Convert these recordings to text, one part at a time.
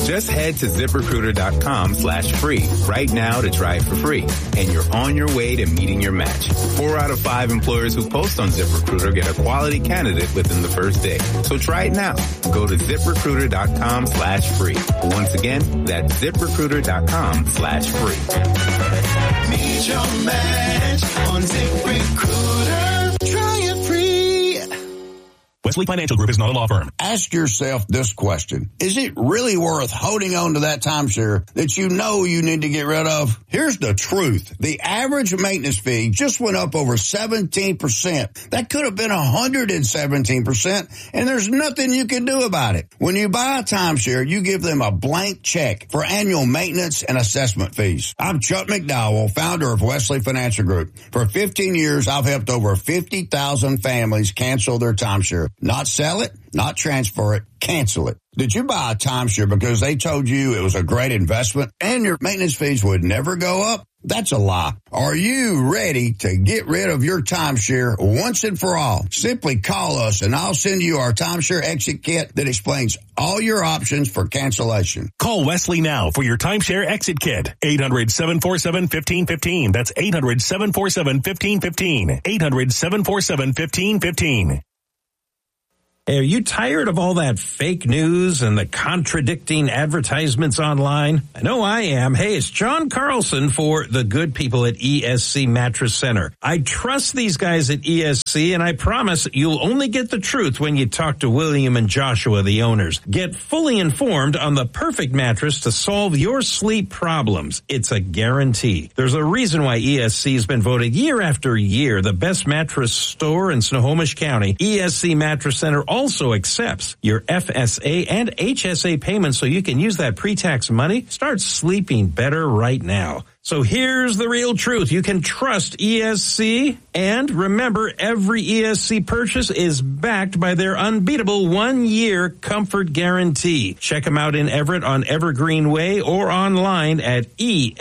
Just head to ZipRecruiter.com/free right now to try it for free. And you're on your way to meeting your match. 4 out of 5 employers who post on ZipRecruiter get a quality candidate within the first day. So try it now. Go to ZipRecruiter.com/free. Once again, that's ZipRecruiter.com/free. Meet your match on ZipRecruiter. Try it free. Wesley Financial Group is not a law firm. Ask yourself this question. Is it really worth holding on to that timeshare that you know you need to get rid of? Here's the truth. The average maintenance fee just went up over 17%. That could have been 117%, and there's nothing you can do about it. When you buy a timeshare, you give them a blank check for annual maintenance and assessment fees. I'm Chuck McDowell, founder of Wesley Financial Group. For 15 years, I've helped over 50,000 families cancel their timeshare. Not sell it, not transfer it, cancel it. Did you buy a timeshare because they told you it was a great investment and your maintenance fees would never go up? That's a lie. Are you ready to get rid of your timeshare once and for all? Simply call us and I'll send you our timeshare exit kit that explains all your options for cancellation. Call Wesley now for your timeshare exit kit. 800-747-1515. That's 800-747-1515. 800-747-1515. Hey, are you tired of all that fake news and the contradicting advertisements online? I know I am. Hey, it's John Carlson for the good people at ESC Mattress Center. I trust these guys at ESC, and I promise you'll only get the truth when you talk to William and Joshua, the owners. Get fully informed on the perfect mattress to solve your sleep problems. It's a guarantee. There's a reason why ESC has been voted year after year the best mattress store in Snohomish County. ESC Mattress Center also accepts your FSA and HSA payments so you can use that pre-tax money. Start sleeping better right now. So here's the real truth. You can trust ESC, and remember, every ESC purchase is backed by their unbeatable 1-year comfort guarantee. Check them out in Everett on Evergreen Way or online at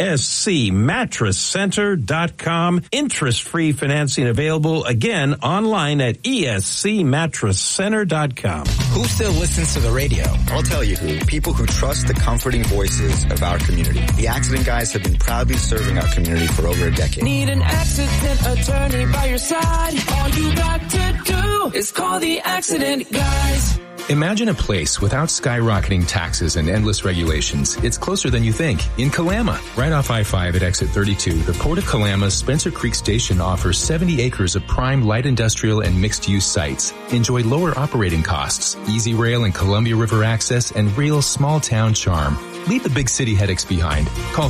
ESCMattressCenter.com. Interest-free financing available, again, online at ESCMattressCenter.com. Who still listens to the radio? I'll tell you who. People who trust the comforting voices of our community. The Accident Guys have been proudly serving our community for over a decade. Need an accident attorney by your side? All you got to do is call the Accident Guys. Imagine a place without skyrocketing taxes and endless regulations. It's closer than you think. In Kalama, right off I-5 at exit 32, the Port of Kalama's Spencer Creek Station offers 70 acres of prime light industrial and mixed-use sites. Enjoy lower operating costs, easy rail and Columbia River access, and real small-town charm. Leave the big city headaches behind. Call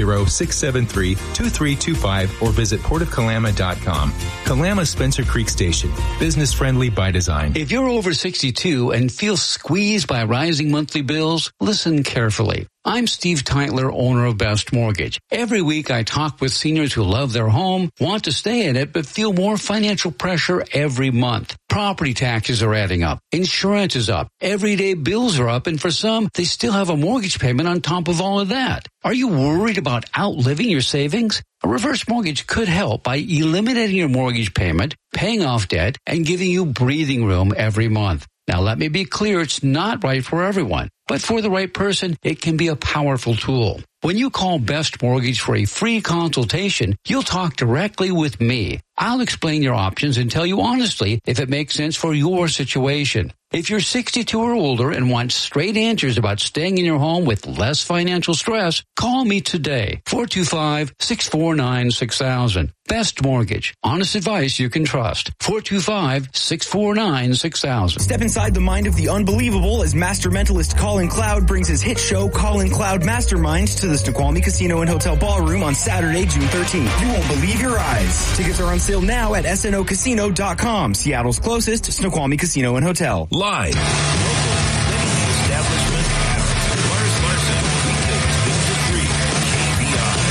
360-673-2325 or visit portofkalama.com. Kalama Spencer Creek Station. Business friendly by design. If you're over 62 and feel squeezed by rising monthly bills, listen carefully. I'm Steve Teitler, owner of Best Mortgage. Every week I talk with seniors who love their home, want to stay in it, but feel more financial pressure every month. Property taxes are adding up. Insurance is up. Everyday bills are up, and for some, they still have a mortgage payment on top of all of that. Are you worried about outliving your savings? A reverse mortgage could help by eliminating your mortgage payment, paying off debt, and giving you breathing room every month. Now, let me be clear, it's not right for everyone. But for the right person, it can be a powerful tool. When you call Best Mortgage for a free consultation, you'll talk directly with me. I'll explain your options and tell you honestly if it makes sense for your situation. If you're 62 or older and want straight answers about staying in your home with less financial stress, call me today, 425-649-6000. Best Mortgage. Honest advice you can trust. 425-649-6000. Step inside the mind of the unbelievable as master mentalist Colin Cloud brings his hit show Colin Cloud Masterminds to the Snoqualmie Casino and Hotel Ballroom on Saturday, June 13th. You won't believe your eyes. Tickets are on sale now at snocasino.com. Seattle's closest Snoqualmie Casino and Hotel. Live. Local establishment. Lars Larson. Weekdays, 2 to 3.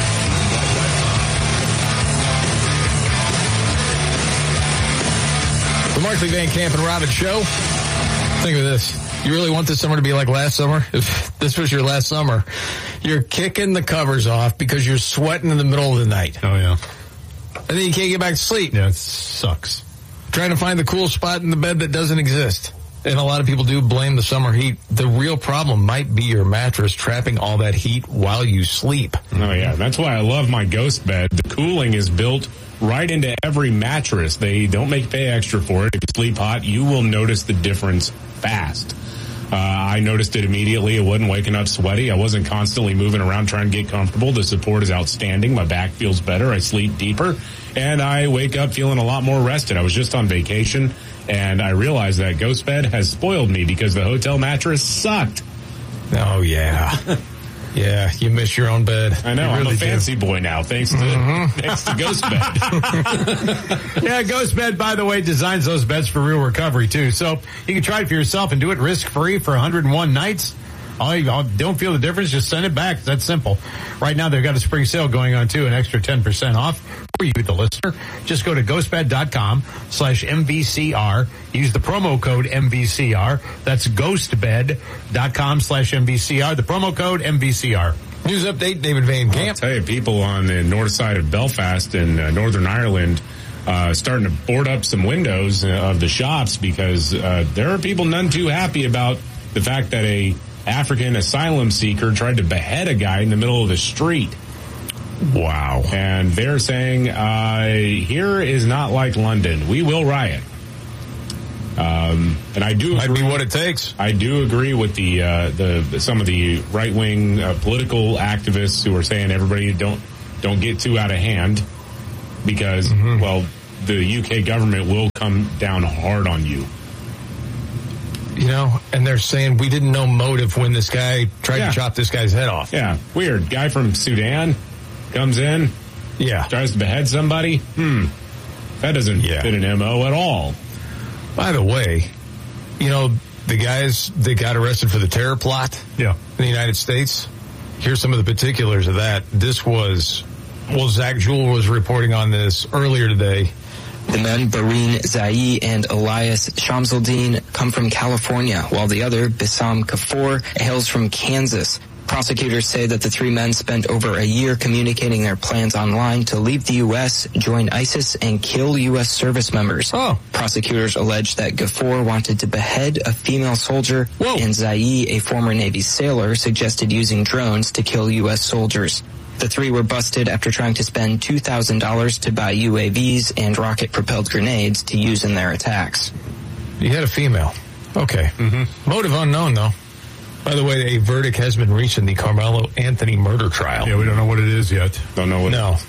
KBI. The Markley Van Camp and Robbins Show. Think of this. You really want this summer to be like last summer? If this was your last summer, you're kicking the covers off because you're sweating in the middle of the night. Oh, yeah. And then you can't get back to sleep. Yeah, it sucks. Trying to find the cool spot in the bed that doesn't exist. and a lot of people do blame the summer heat. The real problem might be your mattress trapping all that heat while you sleep. Oh, yeah. That's why I love my Ghost bed. The cooling is built right into every mattress. They don't make you pay extra for it. If you sleep hot, you will notice the difference fast. I noticed it immediately. I wasn't waking up sweaty. I wasn't constantly moving around trying to get comfortable. The support is outstanding. My back feels better. I sleep deeper. And I wake up feeling a lot more rested. I was just on vacation, and I realized that Ghost Bed has spoiled me because the hotel mattress sucked. Oh, yeah. Yeah, you miss your own bed. I know. Really I'm a fancy boy now, thanks to Ghost Bed. Yeah, Ghost Bed, by the way, designs those beds for real recovery, too. So you can try it for yourself and do it risk-free for 101 nights. Don't feel the difference, just send it back. That's simple. Right now, they've got a spring sale going on, too, an extra 10% off for you, the listener. Just go to ghostbed.com/MVCR. Use the promo code MVCR. That's ghostbed.com/MVCR. The promo code MVCR. News update, David Van Camp. I'll tell you, people on the north side of Belfast in Northern Ireland starting to board up some windows of the shops because there are people none too happy about the fact that a African asylum seeker tried to behead a guy in the middle of the street. Wow. And they're saying, here is not like London. We will riot. And I do might be what it takes. I do agree with the some of the right-wing political activists who are saying everybody don't get too out of hand because, well, the UK government will come down hard on you. You know, and they're saying we didn't know motive when this guy tried to chop this guy's head off. Yeah, weird. Guy from Sudan comes in, tries to behead somebody. That doesn't fit an MO at all. By the way, you know, the guys that got arrested for the terror plot in the United States, here's some of the particulars of that. This was, well, Zach Jewell was reporting on this earlier today. The men, Bareen Zai and Elias Shamsuddin, come from California, while the other, Bissam Kafour, hails from Kansas. Prosecutors say that the three men spent over a year communicating their plans online to leave the U.S., join ISIS, and kill U.S. service members. Prosecutors allege that Gafour wanted to behead a female soldier, and Zai, a former Navy sailor, suggested using drones to kill U.S. soldiers. The three were busted after trying to spend $2,000 to buy UAVs and rocket-propelled grenades to use in their attacks. You had a female. Okay. Motive unknown, though. By the way, a verdict has been reached in the Carmelo Anthony murder trial. Yeah, we don't know what it is yet. Don't know what it is.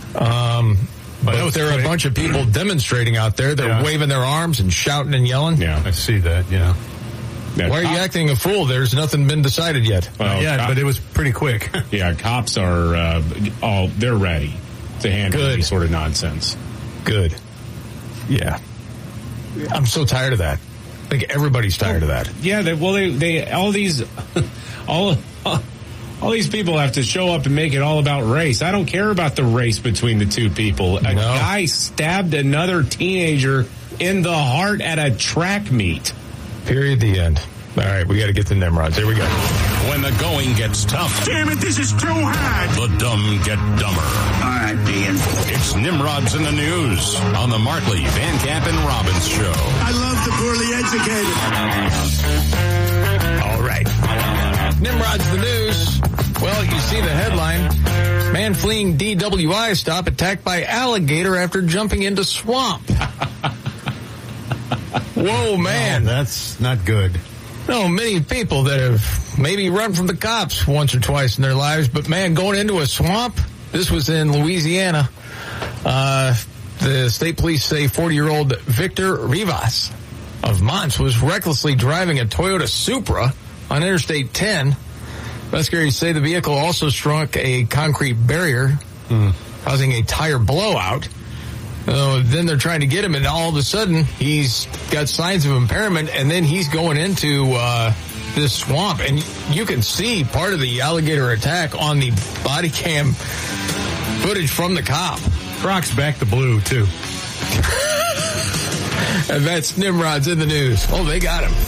But there are a bunch of people demonstrating out there. They're waving their arms and shouting and yelling. Yeah, I see that, yeah. Why are you acting a fool? There's nothing been decided yet. Well, but it was pretty quick. Yeah, cops are they're ready to handle any sort of nonsense. Good. Yeah. I'm so tired of that. I think everybody's tired of that. Yeah, they all these people have to show up and make it all about race. I don't care about the race between the two people. A guy stabbed another teenager in the heart at a track meet. Period. The end. All right, we got to get to Nimrods. Here we go. When the going gets tough. Damn it, this is too hard. The dumb get dumber. All right, Dean. It's Nimrods in the News on the Markley, Van Camp, and Robbins Show. I love the poorly educated. All right. Nimrod's the News. Well, you see the headline. Man fleeing DWI stop attacked by alligator after jumping into swamp. Whoa, man. No, that's not good. No, many people that have maybe run from the cops once or twice in their lives, but man, going into a swamp, this was in Louisiana. The state police say 40-year-old Victor Rivas of Mons was recklessly driving a Toyota Supra on Interstate 10. Investigators say the vehicle also struck a concrete barrier, causing a tire blowout. Then they're trying to get him, and all of a sudden, he's got signs of impairment, and then he's going into this swamp. And you can see part of the alligator attack on the body cam footage from the cop. Crocs back to blue, too. And that's Nimrod's in the News. Oh, they got him.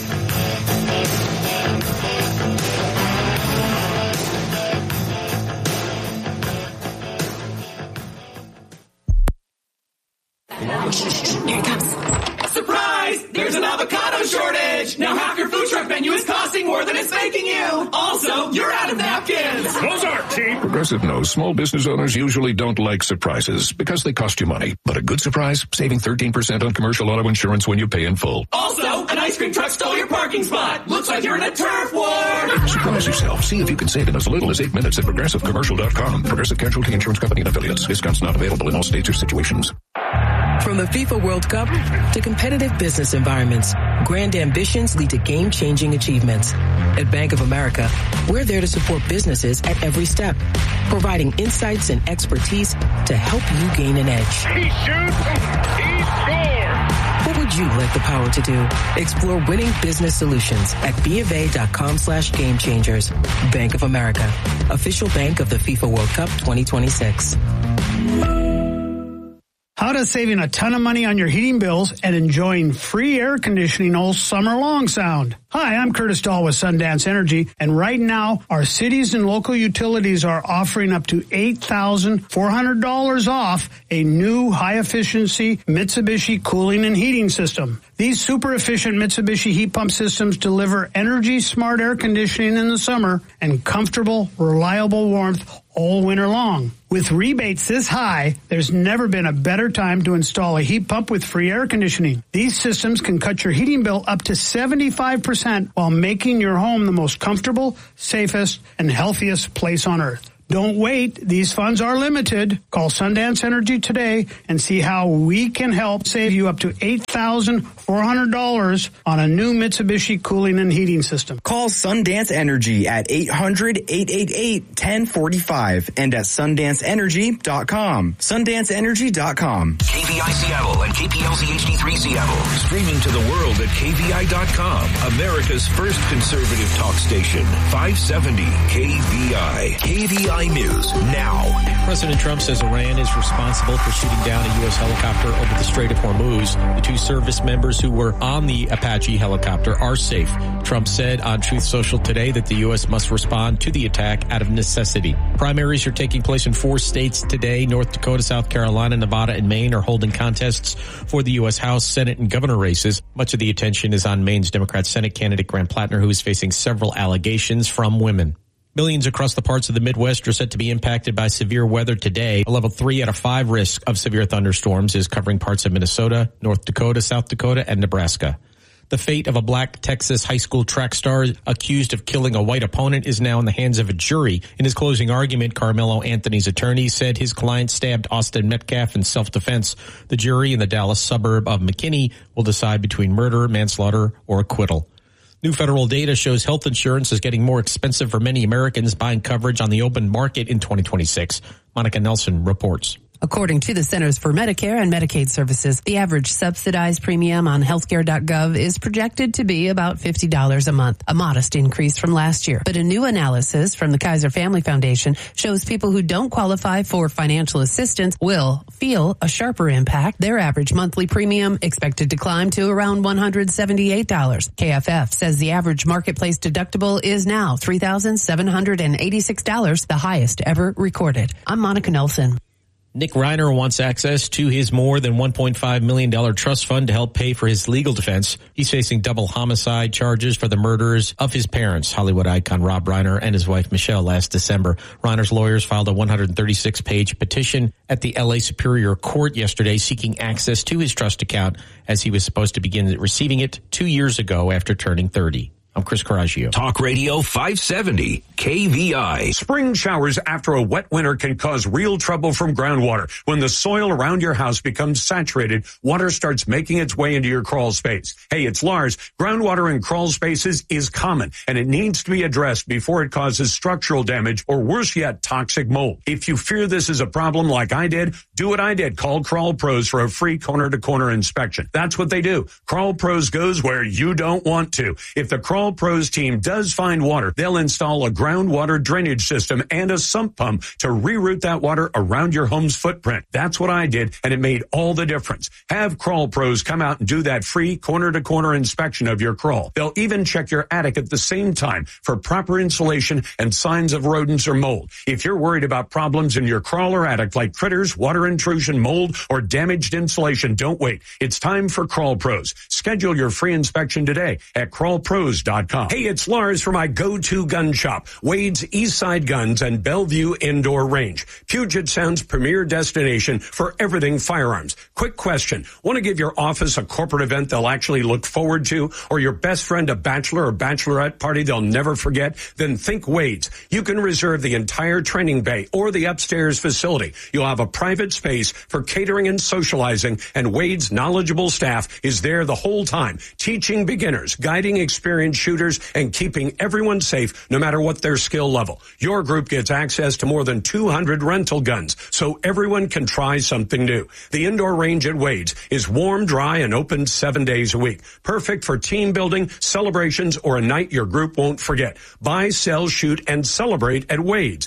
Here it comes. Surprise! There's an avocado shortage! Also, you're out of napkins. Mozart, team. Progressive knows small business owners usually don't like surprises because they cost you money. But a good surprise, saving 13% on commercial auto insurance when you pay in full. Also, an ice cream truck stole your parking spot. Looks like you're in a turf war. Surprise yourself. See if you can save in as little as 8 minutes at ProgressiveCommercial.com. Progressive Casualty Insurance Company and affiliates. Discounts not available in all states or situations. From the FIFA World Cup to competitive business environments, grand ambitions lead to game-changing achievements. At Bank of America, we're there to support businesses at every step, providing insights and expertise to help you gain an edge. He shoots, he scores. What would you like the power to do? Explore winning business solutions at BofA.com/game changers. Bank of America, official bank of the FIFA World Cup 2026. How does saving a ton of money on your heating bills and enjoying free air conditioning all summer long sound? Hi, I'm Curtis Dahl with Sundance Energy, and right now, our cities and local utilities are offering up to $8,400 off a new high-efficiency Mitsubishi cooling and heating system. These super-efficient Mitsubishi heat pump systems deliver energy-smart air conditioning in the summer and comfortable, reliable warmth all winter long. With rebates this high, there's never been a better time to install a heat pump with free air conditioning. These systems can cut your heating bill up to 75% while making your home the most comfortable, safest, and healthiest place on earth. Don't wait. These funds are limited. Call Sundance Energy today and see how we can help save you up to $8,400 on a new Mitsubishi cooling and heating system. Call Sundance Energy at 800-888-1045 and at sundanceenergy.com. Sundanceenergy.com. KVI Seattle and KPLZ HD3 Seattle. Streaming to the world at KVI.com. America's first conservative talk station. 570 KVI. KVI News now. President Trump says Iran is responsible for shooting down a U.S. helicopter over the Strait of Hormuz. The two service members who were on the Apache helicopter are safe. Trump said on Truth Social today that the U.S. must respond to the attack out of necessity. Primaries are taking place in 4 states today. North Dakota, South Carolina, Nevada, and Maine are holding contests for the U.S. House, Senate, and governor races. Much of the attention is on Maine's Democrat Senate candidate Grant Plattner, who is facing several allegations from women. Millions across the parts of the Midwest are set to be impacted by severe weather today. A level 3 out of 5 risk of severe thunderstorms is covering parts of Minnesota, North Dakota, South Dakota, and Nebraska. The fate of a black Texas high school track star accused of killing a white opponent is now in the hands of a jury. In his closing argument, Carmelo Anthony's attorney said his client stabbed Austin Metcalf in self-defense. The jury in the Dallas suburb of McKinney will decide between murder, manslaughter, or acquittal. New federal data shows health insurance is getting more expensive for many Americans buying coverage on the open market in 2026. Monica Nelson reports. According to the Centers for Medicare and Medicaid Services, the average subsidized premium on healthcare.gov is projected to be about $50 a month, a modest increase from last year. But a new analysis from the Kaiser Family Foundation shows people who don't qualify for financial assistance will feel a sharper impact. Their average monthly premium expected to climb to around $178. KFF says the average marketplace deductible is now $3,786, the highest ever recorded. I'm Monica Nelson. Nick Reiner wants access to his more than $1.5 million trust fund to help pay for his legal defense. He's facing double homicide charges for the murders of his parents, Hollywood icon Rob Reiner and his wife Michelle, last December. Reiner's lawyers filed a 136-page petition at the L.A. Superior Court yesterday seeking access to his trust account as he was supposed to begin receiving it 2 years ago after turning 30. I'm Chris Coraggio. Talk Radio 570 KVI. Spring showers after a wet winter can cause real trouble from groundwater. When the soil around your house becomes saturated, water starts making its way into your crawl space. Hey, it's Lars. Groundwater in crawl spaces is common, and it needs to be addressed before it causes structural damage or, worse yet, toxic mold. If you fear this is a problem like I did, do what I did. Call Crawl Pros for a free corner-to-corner inspection. That's what they do. Crawl Pros goes where you don't want to. If the Crawl Pros team does find water, they'll install a groundwater drainage system and a sump pump to reroute that water around your home's footprint. That's what I did, and it made all the difference. Have Crawl Pros come out and do that free corner-to-corner inspection of your crawl. They'll even check your attic at the same time for proper insulation and signs of rodents or mold. If you're worried about problems in your crawl or attic like critters, water intrusion, mold, or damaged insulation, don't wait. It's time for Crawl Pros. Schedule your free inspection today at crawlpros.com. Wade'sGuns.com. Hey, it's Lars for my go-to gun shop, Wade's Eastside Guns and Bellevue Indoor Range, Puget Sound's premier destination for everything firearms. Quick question. Want to give your office a corporate event they'll actually look forward to, or your best friend a bachelor or bachelorette party they'll never forget? Then think Wade's. You can reserve the entire training bay or the upstairs facility. You'll have a private space for catering and socializing, and Wade's knowledgeable staff is there the whole time, teaching beginners, guiding experienced shooters, and keeping everyone safe no matter what their skill level. Your group gets access to more than 200 rental guns, so everyone can try something new. The indoor range at Wade's is warm, dry, and open 7 days a week. Perfect for team building, celebrations, or a night your group won't forget. Buy, sell, shoot, and celebrate at Wade's,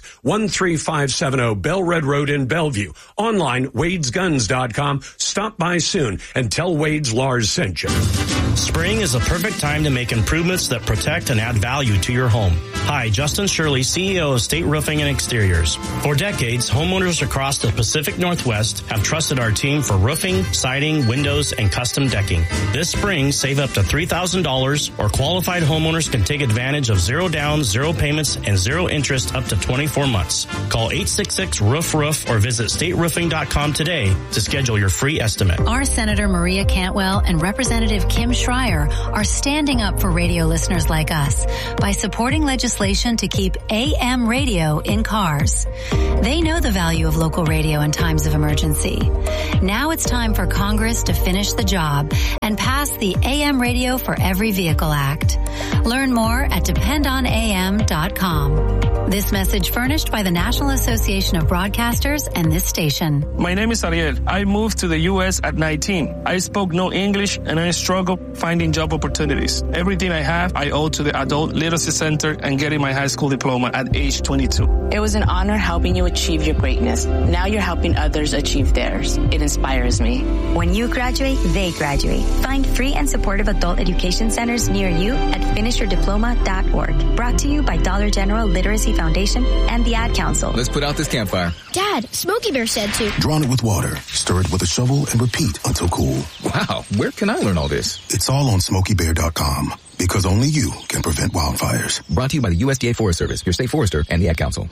13570 Bellred Road in Bellevue. Online, Wade'sGuns.com. Stop by soon and tell Wade's Lars sent you. Spring is a perfect time to make improvements that protect and add value to your home. Hi, Justin Shirley, CEO of State Roofing and Exteriors. For decades, homeowners across the Pacific Northwest have trusted our team for roofing, siding, windows, and custom decking. This spring, save up to $3,000, or qualified homeowners can take advantage of zero down, zero payments, and zero interest up to 24 months. Call 866-ROOF-ROOF or visit stateroofing.com today to schedule your free estimate. Our Senator Maria Cantwell and Representative Kim Schreier are standing up for radio listeners like us by supporting legislation to keep AM radio in cars. They know the value of local radio in times of emergency. Now it's time for Congress to finish the job and pass the AM Radio for Every Vehicle Act. Learn more at dependonam.com. This message furnished by the National Association of Broadcasters and this station. My name is Ariel. I moved to the U.S. at 19. I spoke no English and I struggled finding job opportunities. Everything I have, I owe to the Adult Literacy Center and getting my high school diploma at age 22. It was an honor helping you achieve your greatness. Now you're helping others achieve theirs. It inspires me. When you graduate, they graduate. Find free and supportive adult education centers near you at finishyourdiploma.org. Brought to you by Dollar General Literacy Foundation and the Ad Council. Let's put out this campfire. Dad, Smokey Bear said to. Drawn it with water, stir it with a shovel, and repeat until cool. Wow, where can I learn all this? It's all on SmokeyBear.com. Because only you can prevent wildfires. Brought to you by the USDA Forest Service, your state forester, and the Ad Council.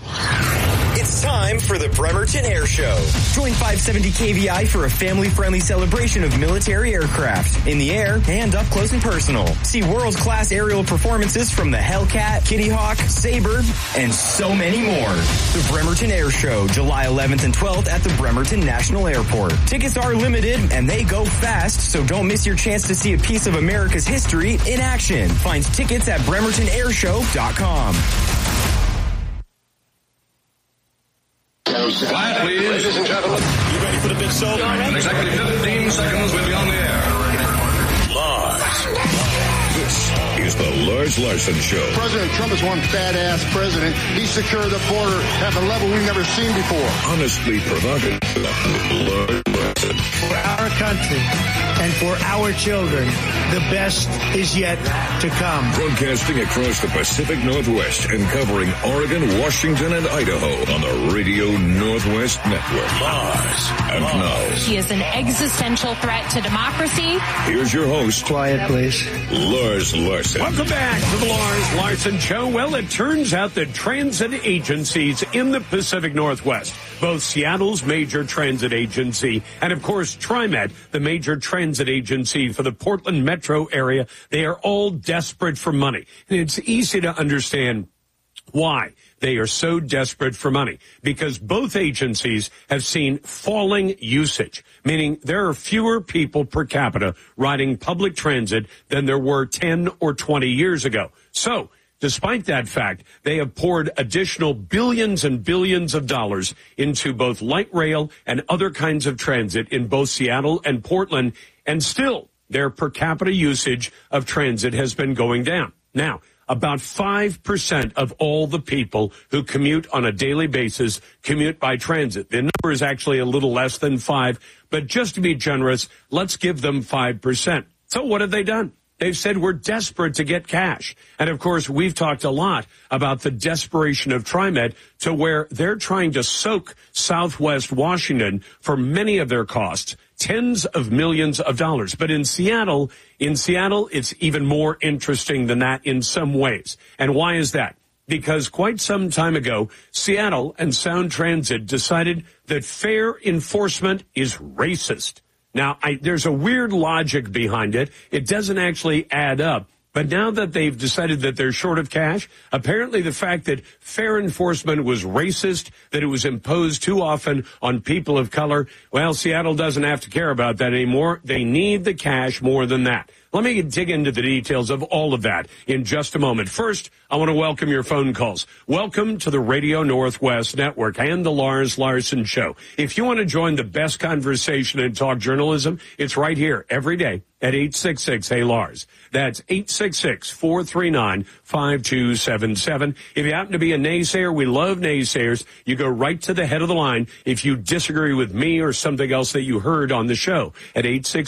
It's time for the Bremerton Air Show. Join 570 KVI for a family-friendly celebration of military aircraft in the air and up close and personal. See world-class aerial performances from the Hellcat, Kitty Hawk, Sabre, and so many more. The Bremerton Air Show, July 11th and 12th at the Bremerton National Airport. Tickets are limited and they go fast, so don't miss your chance to see a piece of America's history in action. Find tickets at BremertonAirShow.com. Quiet, please. Ladies and gentlemen. You ready for the big show? In exactly 15 seconds, we'll be on the air. Lars. This is the Lars Larson Show. President Trump is one badass president. He secured the border at a level we've never seen before. Honestly provocative. Lars Larson. For our country and for our children, the best is yet to come. Broadcasting across the Pacific Northwest and covering Oregon, Washington, and Idaho on the Radio Northwest Network. Lars. And now. He is an existential threat to democracy. Here's your host. Quiet, please. Lars Larson. Welcome back to the Lars Larson Show. Well, it turns out that transit agencies in the Pacific Northwest, both Seattle's major transit agency and, of course, TriMet, the major transit agency for the Portland metro area, they are all desperate for money. And it's easy to understand why they are so desperate for money, because both agencies have seen falling usage, meaning there are fewer people per capita riding public transit than there were 10 or 20 years ago. So, despite that fact, they have poured additional billions and billions of dollars into both light rail and other kinds of transit in both Seattle and Portland, and still their per capita usage of transit has been going down. Now, about 5% of all the people who commute on a daily basis commute by transit. The number is actually a little less than 5, but just to be generous, let's give them 5%. So what have they done? They've said we're desperate to get cash. And, of course, we've talked a lot about the desperation of TriMet to where they're trying to soak Southwest Washington for many of their costs, tens of millions of dollars. But in Seattle, it's even more interesting than that in some ways. And why is that? Because quite some time ago, Seattle and Sound Transit decided that fare enforcement is racist. Now, there's a weird logic behind it. It doesn't actually add up. But now that they've decided that they're short of cash, apparently the fact that fare enforcement was racist, that it was imposed too often on people of color, well, Seattle doesn't have to care about that anymore. They need the cash more than that. Let me dig into the details of all of that in just a moment. First, I want to welcome your phone calls. Welcome to the Radio Northwest Network and the Lars Larson Show. If you want to join the best conversation in talk journalism, it's right here every day at 866-HEY-LARS. That's 866-439-5277. If you happen to be a naysayer, we love naysayers. You go right to the head of the line if you disagree with me or something else that you heard on the show at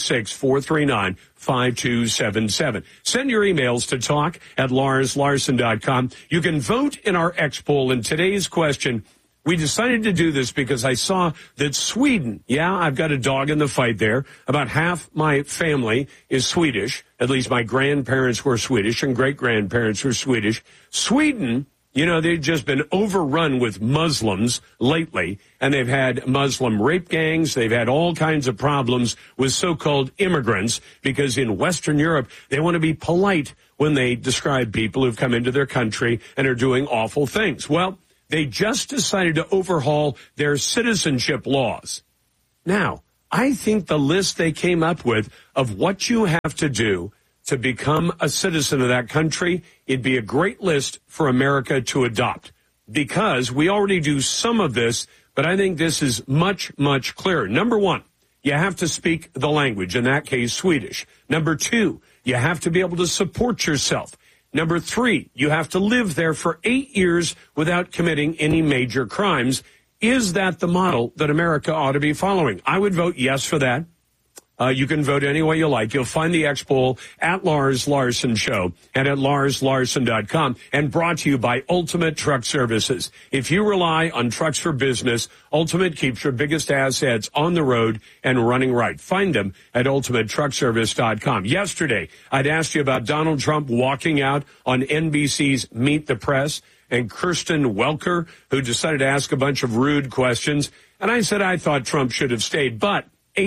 866-439-5277. Send your emails to talk@LarsLarson.com. You can vote in our X poll. And today's question, we decided to do this because I saw that Sweden, I've got a dog in the fight there. About half my family is Swedish. At least my grandparents were Swedish and great-grandparents were Swedish. Sweden, they've just been overrun with Muslims lately, and they've had Muslim rape gangs. They've had all kinds of problems with so-called immigrants because in Western Europe, they want to be polite when they describe people who've come into their country and are doing awful things. Well, they just decided to overhaul their citizenship laws. Now, I think the list they came up with of what you have to do to become a citizen of that country, it'd be a great list for America to adopt because we already do some of this, but I think this is much, much clearer. Number one, you have to speak the language, in that case, Swedish. Number two, you have to be able to support yourself. Number three, you have to live there for 8 years without committing any major crimes. Is that the model that America ought to be following? I would vote yes for that. You can vote any way you like. You'll find the X poll at Lars Larson Show and at LarsLarson.com, and brought to you by Ultimate Truck Services. If you rely on trucks for business, Ultimate keeps your biggest assets on the road and running right. Find them at UltimateTruckService.com. Yesterday, I'd asked you about Donald Trump walking out on NBC's Meet the Press and Kirsten Welker, who decided to ask a bunch of rude questions. And I said I thought Trump should have stayed, but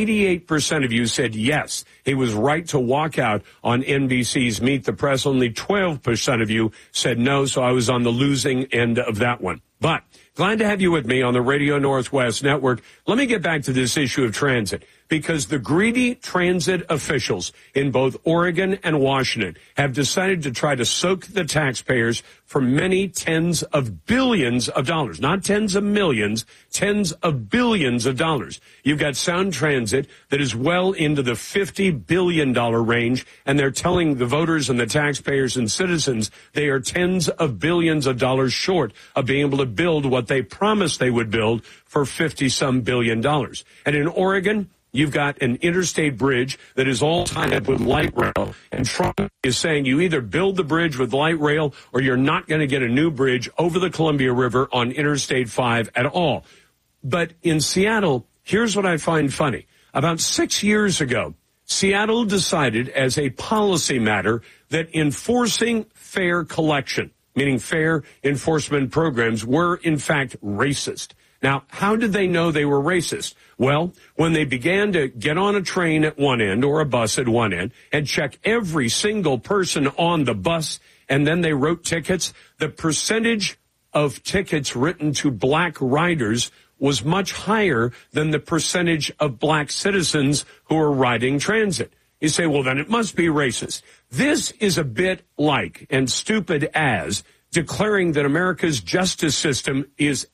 88% of you said yes, he was right to walk out on NBC's Meet the Press. Only 12% of you said no, so I was on the losing end of that one. But glad to have you with me on the Radio Northwest Network. Let me get back to this issue of transit, because the greedy transit officials in both Oregon and Washington have decided to try to soak the taxpayers for many tens of billions of dollars, not tens of millions, tens of billions of dollars. You've got Sound Transit that is well into the $50 billion range, and they're telling the voters and the taxpayers and citizens they are tens of billions of dollars short of being able to build what they promised they would build for $50-some billion. And in Oregon, you've got an interstate bridge that is all tied up with light rail, and Trump is saying you either build the bridge with light rail or you're not going to get a new bridge over the Columbia River on Interstate 5 at all. But in Seattle, here's what I find funny. About 6 years ago, Seattle decided as a policy matter that enforcing fare collection, meaning fare enforcement programs, were in fact racist. Now, how did they know they were racist? Well, when they began to get on a train at one end or a bus at one end and check every single person on the bus, and then they wrote tickets, the percentage of tickets written to black riders was much higher than the percentage of black citizens who are riding transit. You say, well, then it must be racist. This is a bit like, and stupid as, declaring that America's justice system is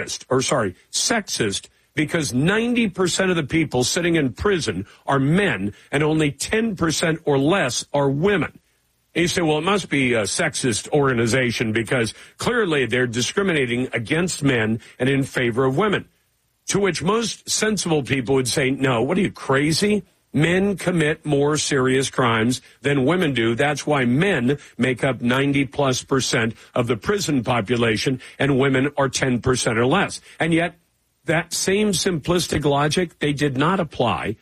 sexist, because 90% of the people sitting in prison are men and only 10% or less are women. And you say, well, it must be a sexist organization because clearly they're discriminating against men and in favor of women. To which most sensible people would say, no, what are you, crazy? Men commit more serious crimes than women do. That's why men make up 90+% of the prison population and women are 10% or less. And yet that same simplistic logic they did not apply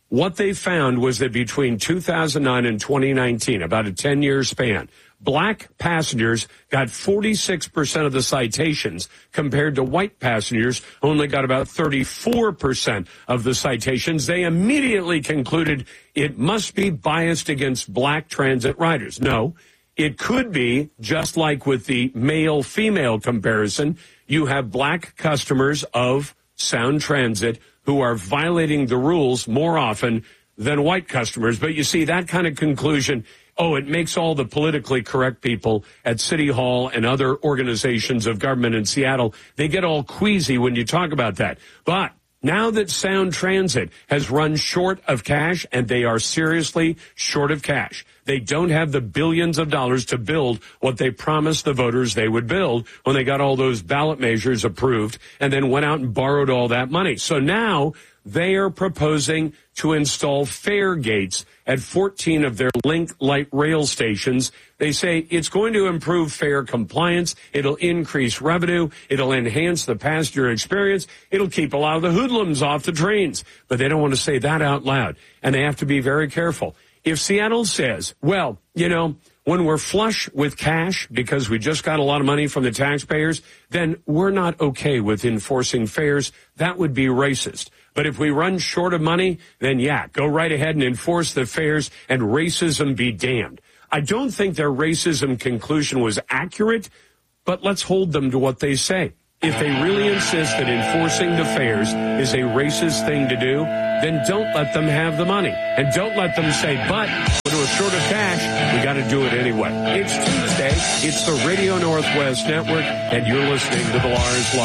what they found was that between 2009 and 2019, about a 10-year span, black passengers got 46% of the citations compared to white passengers who only got about 34% of the citations. They immediately concluded it must be biased against black transit riders. No, it could be just like with the male-female comparison. You have black customers of Sound Transit who are violating the rules more often than white customers. But you see, that kind of conclusion, it makes all the politically correct people at City Hall and other organizations of government in Seattle, they get all queasy when you talk about that. But now that Sound Transit has run short of cash, and they are seriously short of cash, they don't have the billions of dollars to build what they promised the voters they would build when they got all those ballot measures approved and then went out and borrowed all that money. So now they are proposing to install fare gates at 14 of their Link Light Rail stations. They say it's going to improve fare compliance. It'll increase revenue. It'll enhance the passenger experience. It'll keep a lot of the hoodlums off the trains. But they don't want to say that out loud, and they have to be very careful. If Seattle says, well, when we're flush with cash because we just got a lot of money from the taxpayers, then we're not okay with enforcing fares. That would be racist. But if we run short of money, then go right ahead and enforce the fares, and racism be damned. I don't think their racism conclusion was accurate, but let's hold them to what they say. If they really insist that enforcing the fares is a racist thing to do, then don't let them have the money. And don't let them say, but when we're short of cash, we got to do it anyway. It's Tuesday. It's the Radio Northwest Network, and you're listening to the Lars